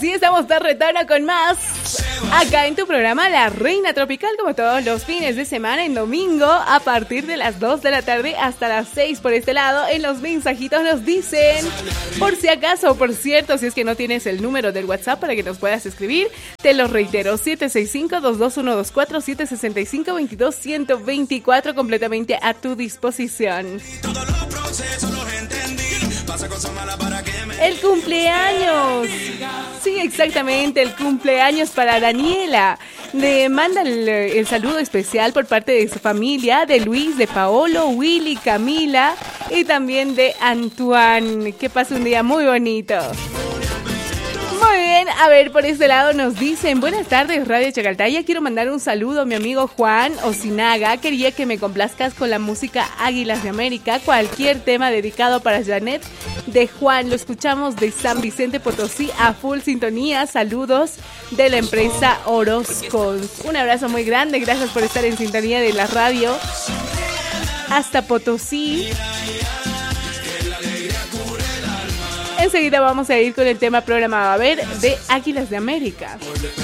sí, estamos de retorno con más. Acá en tu programa La Reina Tropical, como todos los fines de semana, en domingo, a partir de las 2 de la tarde hasta las 6 por este lado. En los mensajitos nos dicen, por si acaso, por cierto, si es que no tienes el número del WhatsApp para que nos puedas escribir, te lo reitero, 765-22124, 765-22-124, completamente a tu disposición. El cumpleaños. Sí, exactamente, el cumpleaños para Daniela. Le manda el saludo especial por parte de su familia, de Luis, de Paolo, Willy, Camila y también de Antoine. Que pase un día muy bonito. Muy bien, a ver, por este lado nos dicen, buenas tardes Radio Chacaltaya, quiero mandar un saludo a mi amigo Juan Osinaga, quería que me complazcas con la música Águilas de América, cualquier tema dedicado para Janet de Juan, lo escuchamos de San Vicente Potosí a full sintonía, saludos de la empresa Orozcos, un abrazo muy grande, gracias por estar en sintonía de la radio hasta Potosí. Enseguida vamos a ir con el tema programado, a ver, de Águilas de América.